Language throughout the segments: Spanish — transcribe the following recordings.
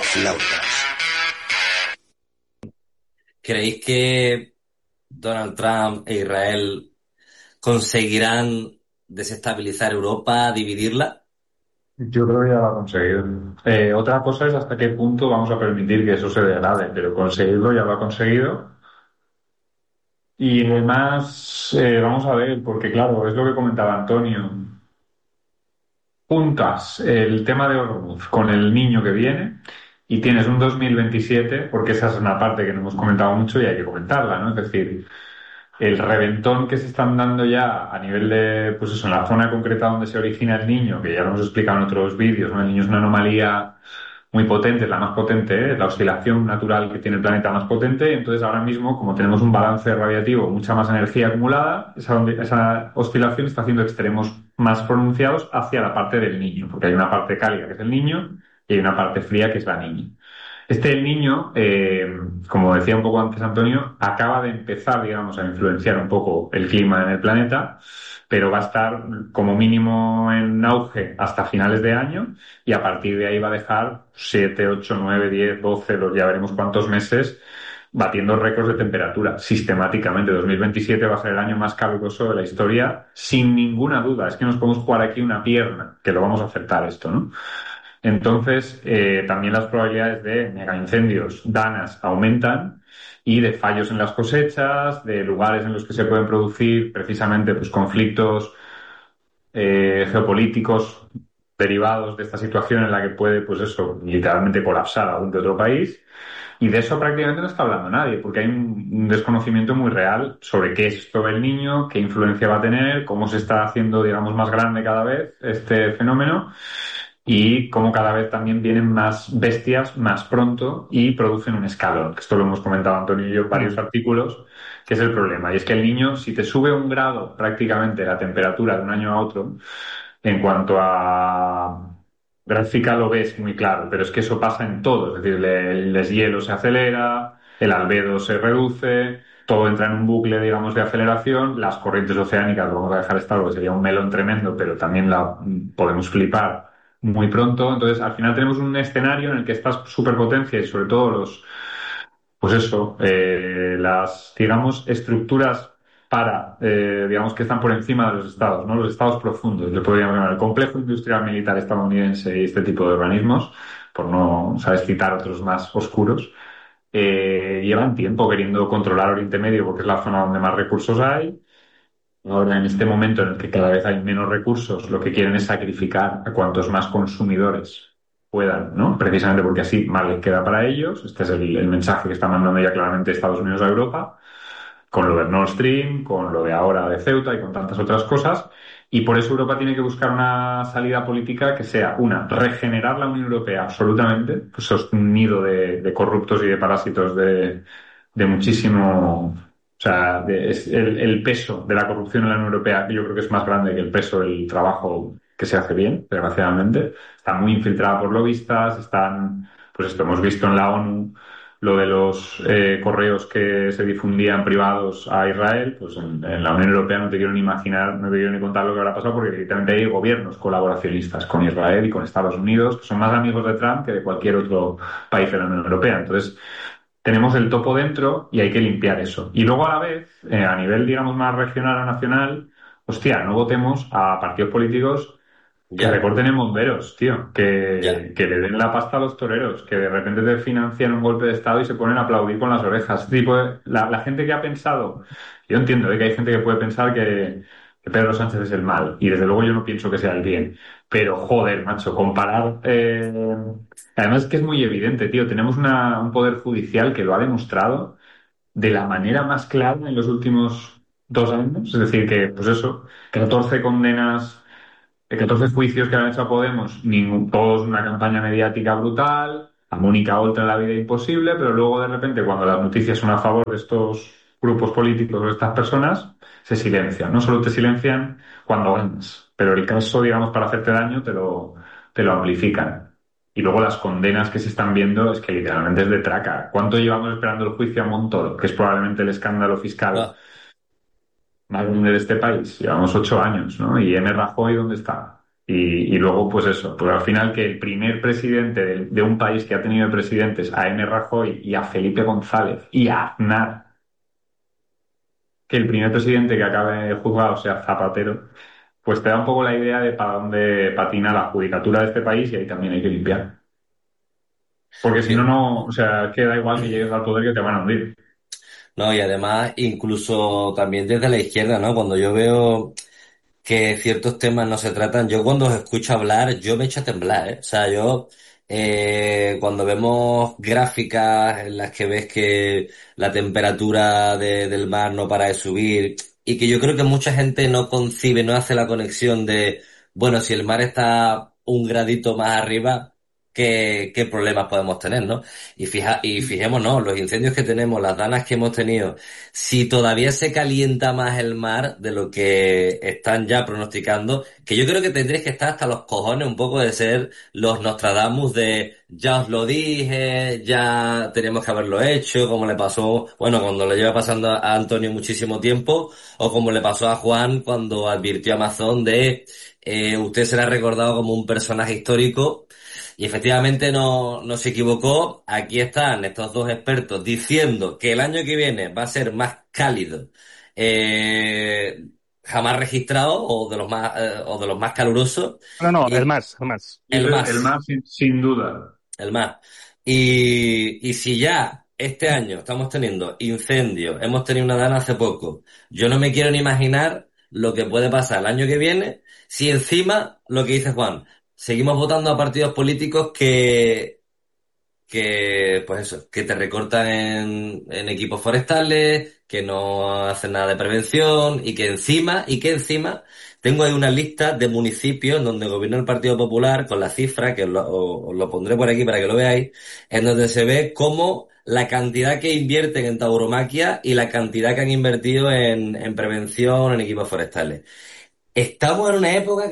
flautas. ¿Creéis que Donald Trump e Israel conseguirán desestabilizar Europa, dividirla? Yo creo que ya lo ha conseguido. Otra cosa es hasta qué punto vamos a permitir que eso se degrade, pero conseguirlo ya lo ha conseguido. Y además, vamos a ver, porque claro, es lo que comentaba Antonio. Juntas el tema de Hormuz con el niño que viene y tienes un 2027, porque esa es una parte que no hemos comentado mucho y hay que comentarla, ¿no? Es decir, el reventón que se están dando ya a nivel de, pues eso, en la zona concreta donde se origina el niño, que ya lo hemos explicado en otros vídeos, ¿no? El niño es una anomalía muy potente, es la más potente, ¿eh? La oscilación natural que tiene el planeta más potente. Entonces, ahora mismo, como tenemos un balance radiativo, mucha más energía acumulada, esa oscilación está haciendo extremos más pronunciados hacia la parte del niño, porque hay una parte cálida que es el niño y hay una parte fría que es la niña. Este niño, como decía un poco antes Antonio, acaba de empezar, digamos, a influenciar un poco el clima en el planeta, pero va a estar como mínimo en auge hasta finales de año y a partir de ahí va a dejar 7, 8, 9, 10, 12, ya veremos cuántos meses, batiendo récords de temperatura sistemáticamente. 2027 va a ser el año más caluroso de la historia, sin ninguna duda. Es que nos podemos jugar aquí una pierna, que lo vamos a aceptar esto, ¿no? Entonces, también las probabilidades de megaincendios, danas, aumentan y de fallos en las cosechas, de lugares en los que se pueden producir precisamente pues, conflictos geopolíticos derivados de esta situación en la que puede, pues eso, literalmente colapsar algún que otro país. Y de eso prácticamente no está hablando nadie, porque hay un desconocimiento muy real sobre qué es esto del niño, qué influencia va a tener, cómo se está haciendo, digamos, más grande cada vez este fenómeno y cómo cada vez también vienen más bestias más pronto y producen un escalón. Esto lo hemos comentado Antonio y yo en varios artículos, que es el problema. Y es que el niño, si te sube un grado prácticamente la temperatura de un año a otro, en cuanto a gráfica lo ves muy claro, pero es que eso pasa en todo. Es decir, el deshielo se acelera, el albedo se reduce. Todo entra en un bucle, digamos, de aceleración. Las corrientes oceánicas, lo vamos a dejar estar, porque sería un melón tremendo, pero también la podemos flipar muy pronto. Entonces, al final tenemos un escenario en el que estas superpotencias y sobre todo pues eso, las, digamos, estructuras digamos, que están por encima de los estados, ¿no? Los estados profundos, le podríamos llamar el complejo industrial militar estadounidense y este tipo de organismos, por no, sabes, citar otros más oscuros, llevan tiempo queriendo controlar Oriente Medio porque es la zona donde más recursos hay. Ahora, en este momento en el que cada vez hay menos recursos, lo que quieren es sacrificar a cuantos más consumidores puedan, ¿no? Precisamente porque así más les queda para ellos. Este es el mensaje que está mandando ya claramente Estados Unidos a Europa, con lo de Nord Stream, con lo de ahora de Ceuta y con tantas otras cosas. Y por eso Europa tiene que buscar una salida política que sea, una, regenerar la Unión Europea absolutamente, pues eso es un nido de corruptos y de parásitos de muchísimo. O sea, es el peso de la corrupción en la Unión Europea yo creo que es más grande que el peso del trabajo que se hace bien, desgraciadamente. Está muy infiltrada por lobistas, están, pues esto hemos visto en la ONU lo de los correos que se difundían privados a Israel, pues en la Unión Europea no te quiero ni imaginar, no te quiero ni contar lo que habrá pasado, porque evidentemente hay gobiernos colaboracionistas con Israel y con Estados Unidos, que son más amigos de Trump que de cualquier otro país de la Unión Europea. Entonces, tenemos el topo dentro y hay que limpiar eso. Y luego a la vez, a nivel, digamos, más regional o nacional, hostia, no votemos a partidos políticos que Ya, recorten en bomberos, tío, ya. que le den la pasta a los toreros, que de repente te financian un golpe de Estado y se ponen a aplaudir con las orejas. Tipo, la gente que ha pensado, yo entiendo que hay gente que puede pensar que Pedro Sánchez es el mal, y desde luego yo no pienso que sea el bien, pero joder, macho, comparar... además es que es muy evidente, tío, tenemos un poder judicial que lo ha demostrado de la manera más clara en los últimos 2 años, es decir, que, pues eso, 14 condenas de 14 juicios que han hecho a Podemos, todos una campaña mediática brutal, a Mónica Oltra en la vida imposible, pero luego de repente cuando las noticias son a favor de estos grupos políticos o de estas personas, se silencian. No solo te silencian cuando ganas, pero el caso, digamos, para hacerte daño te lo amplifican. Y luego las condenas que se están viendo es que literalmente es de traca. ¿Cuánto llevamos esperando el juicio a Montoro, que es probablemente el escándalo fiscal Ah, más grande de este país? Llevamos 8 años, ¿no? ¿Y M. Rajoy dónde está? Y luego, pues eso, pues al final que el primer presidente de un país que ha tenido presidentes a M. Rajoy y a Felipe González y a Aznar, que el primer presidente que acabe juzgado sea Zapatero, pues te da un poco la idea de para dónde patina la judicatura de este país y ahí también hay que limpiar. Porque si no, Sí. no, o sea, queda igual que llegues al poder que te van a hundir. No, y además, incluso también desde la izquierda, ¿no? Cuando yo veo que ciertos temas no se tratan. Yo cuando os escucho hablar, yo me echo a temblar, ¿eh? O sea, yo cuando vemos gráficas en las que ves que la temperatura del mar no para de subir y que yo creo que mucha gente no concibe, no hace la conexión de, bueno, si el mar está un gradito más arriba, ¿qué problemas podemos tener, ¿no? Y fijémonos, los incendios que tenemos, las danas que hemos tenido, si todavía se calienta más el mar de lo que están ya pronosticando, que yo creo que tendréis que estar hasta los cojones un poco de ser los Nostradamus de ya os lo dije, ya teníamos que haberlo hecho, como le pasó, bueno, cuando le lleva pasando a Antonio muchísimo tiempo, o como le pasó a Juan cuando advirtió a Amazon de usted será recordado como un personaje histórico. Y efectivamente no se equivocó. Aquí están estos dos expertos diciendo que el año que viene va a ser más cálido eh, jamás registrado o de los más calurosos No, no, y el más. Y el el más, más, sin duda. el más. Y si ya este año estamos teniendo incendios, hemos tenido una dana hace poco, yo no me quiero ni imaginar lo que puede pasar el año que viene si encima, lo que dice Juan, seguimos votando a partidos políticos pues eso, que te recortan en equipos forestales, que no hacen nada de prevención y que encima tengo ahí una lista de municipios en donde gobierna el Partido Popular con la cifra, que os lo pondré por aquí para que lo veáis, en donde se ve cómo la cantidad que invierten en tauromaquia y la cantidad que han invertido en prevención en equipos forestales. Estamos en una época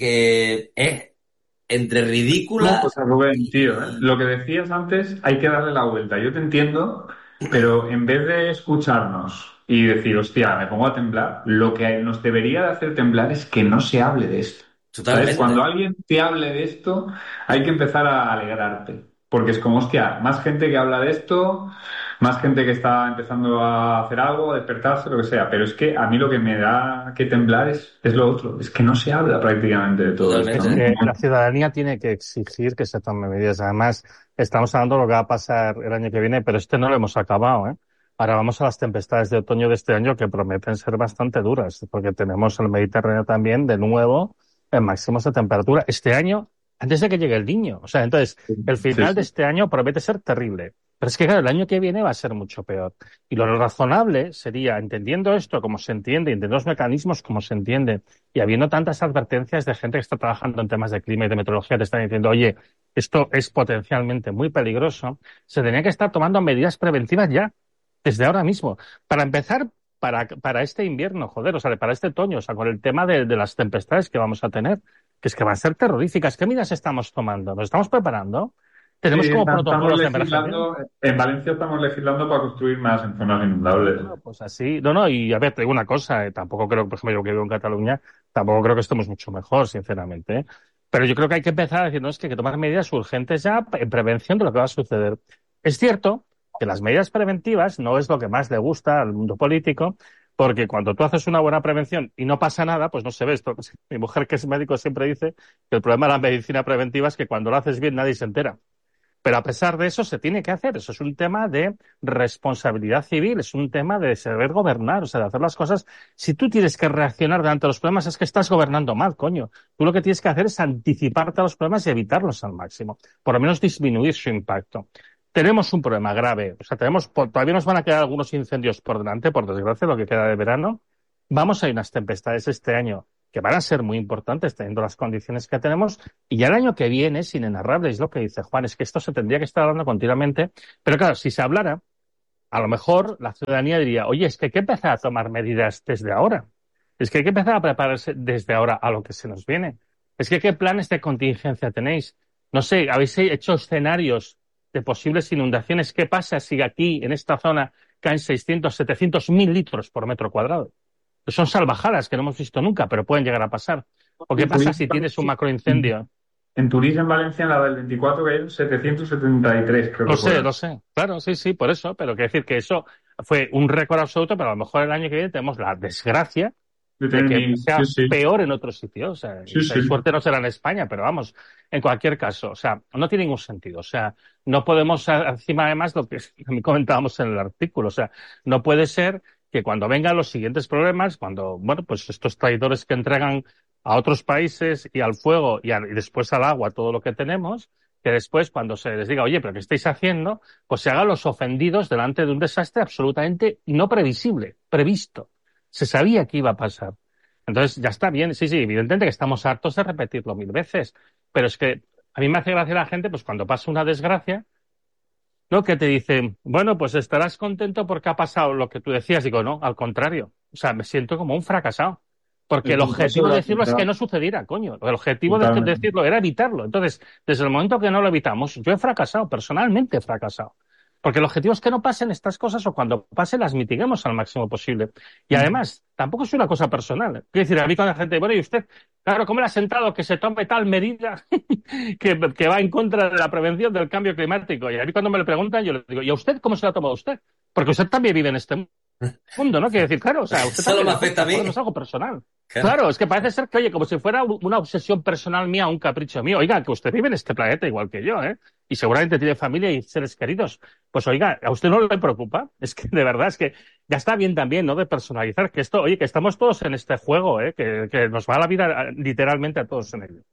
que es entre Una ridícula cosa, Rubén, tío, ¿eh? y Lo que decías antes, hay que darle la vuelta. Yo te entiendo, pero en vez de escucharnos y decir, hostia, me pongo a temblar, lo que nos debería de hacer temblar es que no se hable de esto. ¿Sabes? Cuando totalmente. alguien te hable de esto, hay que empezar a alegrarte. Porque es como, hostia, más gente que habla de esto, más gente que está empezando a hacer algo, a despertarse, lo que sea. Pero es que a mí lo que me da que temblar es lo otro. Es que no se habla prácticamente de todo esto, Es ¿no? Totalmente. que la ciudadanía tiene que exigir que se tomen medidas. Además, estamos hablando de lo que va a pasar el año que viene, pero este no lo hemos acabado, ¿eh? Ahora vamos a las tempestades de otoño de este año que prometen ser bastante duras, porque tenemos el Mediterráneo también de nuevo en máximos de temperatura. Este año, antes de que llegue el Niño. O sea, entonces, el Sí, final de sí. este año promete ser terrible. Pero es que, claro, el año que viene va a ser mucho peor. Y lo razonable sería, entendiendo esto como se entiende, entendiendo los mecanismos como se entiende, y habiendo tantas advertencias de gente que está trabajando en temas de clima y de meteorología, te están diciendo, oye, esto es potencialmente muy peligroso, se tenía que estar tomando medidas preventivas ya, desde ahora mismo. Para empezar, para este invierno, joder, o sea, para este otoño, o sea, con el tema de las tempestades que vamos a tener, que es que van a ser terroríficas. ¿Qué medidas estamos tomando? ¿Nos estamos preparando? Sí, ¿Tenemos como estamos protocolos de emergencia? legislando, en Valencia estamos legislando para construir más en zonas inundables. Bueno, pues así, no, y a ver, te digo una cosa, tampoco creo, por ejemplo, yo que vivo en Cataluña, tampoco creo que estemos mucho mejor, sinceramente, ¿eh? Pero yo creo que hay que empezar diciendo es que hay que tomar medidas urgentes ya en prevención de lo que va a suceder. Es cierto que las medidas preventivas no es lo que más le gusta al mundo político, porque cuando tú haces una buena prevención y no pasa nada, pues no se ve esto. Mi mujer, que es médico, siempre dice que el problema de la medicina preventiva es que cuando lo haces bien nadie se entera. Pero a pesar de eso, se tiene que hacer. Eso es un tema de responsabilidad civil, es un tema de saber gobernar, o sea, de hacer las cosas. Si tú tienes que reaccionar ante los problemas, es que estás gobernando mal, coño. Tú lo que tienes que hacer es anticiparte a los problemas y evitarlos al máximo. Por lo menos disminuir su impacto. Tenemos un problema grave. O sea, todavía nos van a quedar algunos incendios por delante, por desgracia, lo que queda de verano. Vamos a ir unas tempestades este año que van a ser muy importantes teniendo las condiciones que tenemos. Y ya el año que viene es inenarrable, es lo que dice Juan, es que esto se tendría que estar hablando continuamente. Pero claro, si se hablara, a lo mejor la ciudadanía diría, oye, es que hay que empezar a tomar medidas desde ahora. Es que hay que empezar a prepararse desde ahora a lo que se nos viene. Es que qué planes de contingencia tenéis. No sé, habéis hecho escenarios de posibles inundaciones. ¿Qué pasa si aquí, en esta zona, caen 600, 700, 1000 litros por metro cuadrado? Son salvajadas que no hemos visto nunca, pero pueden llegar a pasar. ¿O qué En pasa Turís, si tienes un macroincendio? en Turís, en Valencia, en la del 24 cayeron 773, creo que Lo fueron. sé, claro, sí, sí, por eso, pero quiero decir que eso fue un récord absoluto, pero a lo mejor el año que viene tenemos la desgracia De de tener que mil. Sí, sea sí. peor en otro sitio. O sea, Sí, sí. suerte no será en España, pero vamos, en cualquier caso, o sea, no tiene ningún sentido. O sea, no podemos, encima además, lo que también comentábamos en el artículo, o sea, no puede ser que cuando vengan los siguientes problemas, cuando, bueno, pues estos traidores que entregan a otros países y al fuego y después al agua todo lo que tenemos, que después cuando se les diga, oye, pero ¿qué estáis haciendo? Pues se hagan los ofendidos delante de un desastre absolutamente no previsible, previsto. Se sabía que iba a pasar. Entonces, ya está bien, sí, sí, evidentemente que estamos hartos de repetirlo 1000 veces, pero es que a mí me hace gracia la gente, pues cuando pasa una desgracia, ¿no? Que te dicen, bueno, pues estarás contento porque ha pasado lo que tú decías. Digo, no, al contrario. O sea, me siento como un fracasado. Porque el En tu caso, objetivo de la decirlo es que sociedad, no sucediera, coño. El objetivo de totalmente. decirlo era evitarlo. Entonces, desde el momento que no lo evitamos, yo he fracasado, personalmente he fracasado. Porque el objetivo es que no pasen estas cosas o cuando pasen las mitiguemos al máximo posible. Y además, tampoco es una cosa personal. Quiero decir, a mí cuando la gente, bueno, ¿y usted? Claro, ¿cómo le ha sentado que se tome tal medida que va en contra de la prevención del cambio climático? Y a mí cuando me lo preguntan, yo le digo, ¿y a usted cómo se lo ha tomado usted? Porque usted también vive en este mundo, ¿no? Quiere decir, claro, o sea, a usted Solo también me le afecta a afecta, joder, no mí. es algo personal. Claro. Claro, es que parece ser que, oye, como si fuera una obsesión personal mía, un capricho mío. Oiga, que usted vive en este planeta igual que yo, ¿eh? Y seguramente tiene familia y seres queridos. Pues oiga, ¿a usted no le preocupa? Es que de verdad es que ya está bien también, ¿no? De personalizar, que esto, oye, que estamos todos en este juego, ¿eh? Que nos va la vida literalmente a todos en ello.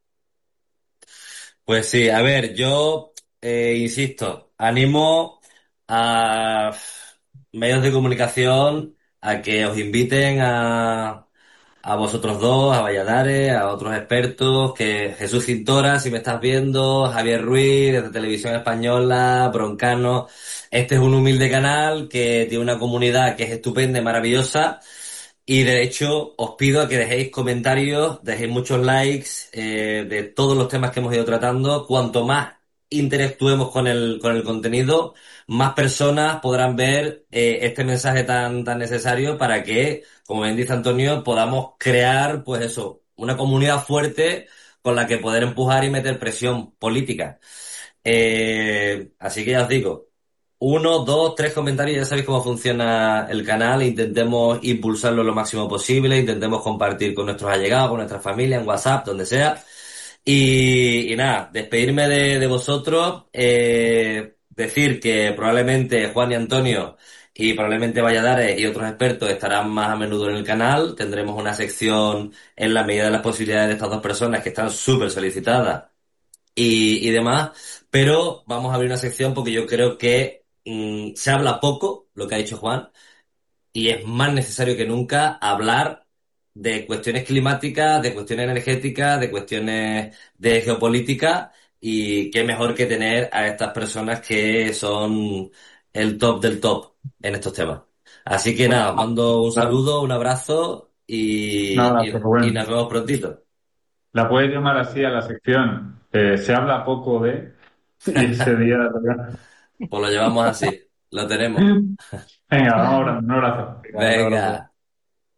Pues sí, a ver, yo insisto, animo a medios de comunicación a que os inviten a vosotros dos, a Valladares, a otros expertos, que Jesús Cintora, si me estás viendo, Javier Ruiz, desde Televisión Española, Broncano. Este es un humilde canal que tiene una comunidad que es estupenda y maravillosa. Y de hecho, os pido a que dejéis comentarios, dejéis muchos likes de todos los temas que hemos ido tratando. Cuanto más interactuemos con el contenido, más personas podrán ver este mensaje tan necesario para que, como bien dice Antonio, podamos crear, pues eso, una comunidad fuerte con la que poder empujar y meter presión política. Así que ya os digo, uno, dos, tres comentarios, ya sabéis cómo funciona el canal, intentemos impulsarlo lo máximo posible, intentemos compartir con nuestros allegados, con nuestra familia, en WhatsApp, donde sea. Y nada, despedirme de vosotros, decir que probablemente Juan y Antonio y probablemente Valladares y otros expertos estarán más a menudo en el canal. Tendremos una sección en la medida de las posibilidades de estas dos personas que están súper solicitadas y demás, pero vamos a abrir una sección porque yo creo que se habla poco, lo que ha dicho Juan, y es más necesario que nunca hablar de cuestiones climáticas, de cuestiones energéticas, de cuestiones de geopolítica, y qué mejor que tener a estas personas que son el top del top en estos temas. Así que Pues nada, os mando un nada, saludo, un abrazo un abrazo, y nos Rubén. vemos prontito. La puedes llamar así a la sección. Se habla poco de. Y ese día. Pues lo llevamos así, lo tenemos. Venga, vamos, un abrazo. Venga, un abrazo. Venga.